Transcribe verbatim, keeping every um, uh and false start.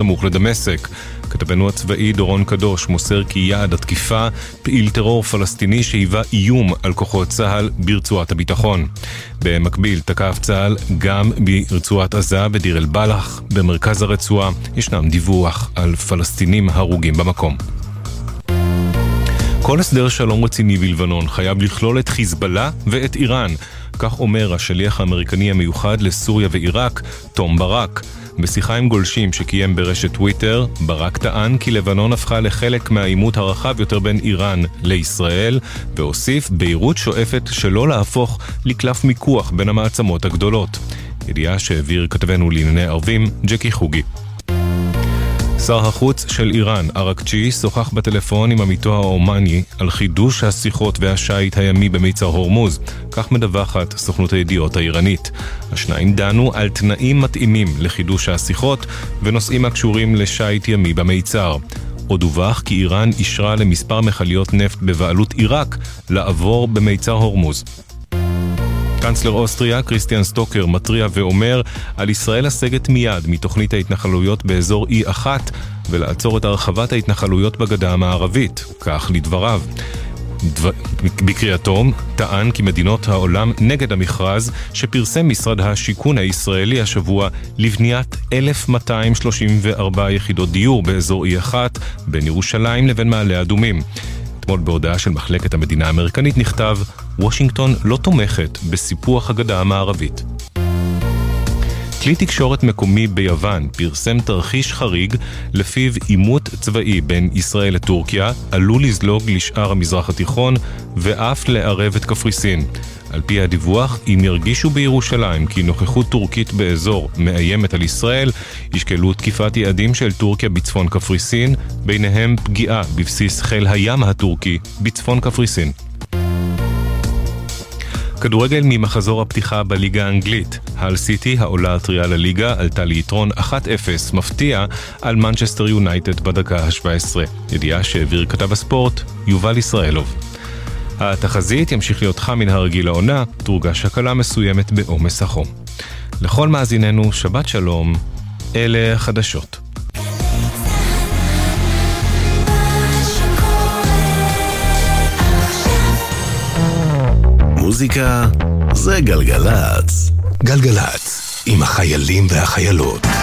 סמוך לדמשק. כתבנו הצבאי דורון קדוש מוסר כי יעד התקיפה פעיל טרור פלסטיני שהיווה איום על כוחות צה"ל ברצועת הביטחון. במקביל תקף צה"ל גם ברצועת עזה בדיר אל בלח במרכז הרצועה. ישנם דיווח על פלסטינים הרוגים במקום. כל הסדר שלום רציני בלבנון חייב לכלול את חיזבאללה ואת איראן, כך אומר השליח האמריקני המיוחד לסוריה ועיראק, תום ברק. בשיחה עם גולשים שקיים ברשת טוויטר, ברק טען כי לבנון הפכה לחלק מהעימות הרחב יותר בין איראן לישראל, והוסיף ביירות שואפת שלא להפוך לקלף מיקוח בין המעצמות הגדולות. ידיעה שהעביר כתבנו לענייני ערבים, ג'קי חוגי. שר החוץ של איראן, ארקצ'י, שוחח בטלפון עם עמיתו האומני על חידוש השיחות והשייט הימי במיצר הורמוז, כך מדווחת סוכנות הידיעות האיראנית. השניים דנו על תנאים מתאימים לחידוש השיחות ונושאים הקשורים לשייט ימי במיצר. עוד דווח כי איראן אישרה למספר מכליות נפט בבעלות עיראק לעבור במיצר הורמוז. קנצלר אוסטריה, קריסטיאן סטוקר, מטריע ואומר על ישראל לסגת מיד מתוכנית ההתנחלויות באזור אי אחת ולעצור את הרחבת ההתנחלויות בגדה המערבית, כך לדבריו. דבר... בקריאתו טען כי מדינות העולם נגד המכרז שפרסם משרד השיכון הישראלי השבוע לבניית אלף מאתיים שלושים וארבע יחידות דיור באזור אי אחת בין ירושלים לבין מעלה אדומים. אתמול בהודעה של מחלקת המדינה האמריקנית נכתב, וושינגטון לא תומכת בסיפוח הגדה המערבית. כלי תקשורת מקומי ביוון פרסם תרחיש חריג לפיו עימות צבאי בין ישראל לטורקיה עלול לזלוג לשאר המזרח התיכון ואף לערב את קפריסין. על פי הדיווח, אם ירגישו בירושלים כי נוכחות טורקית באזור מאיימת על ישראל, ישקלו תקיפת יעדים של טורקיה בצפון קפריסין, ביניהם פגיעה בבסיס חיל הים הטורקי בצפון קפריסין. כדורגל ממחזור הפתיחה בליגה האנגלית. הל סיטי, העולה הטריה לליגה, עלתה ליתרון אחת אפס מפתיע על מנצ'סטר יונייטד בדקה ה-שבע עשרה. ידיעה שהעביר כתב הספורט יובל ישראלוב. התחזית ימשיך להיות חם מן הרגיל העונה, תורגש הקלה מסוימת בעומס החום. לכל מאזיננו, שבת שלום, אלה החדשות. מוזיקה זה גלגלץ. גלגלץ, עם החיילים והחיילות.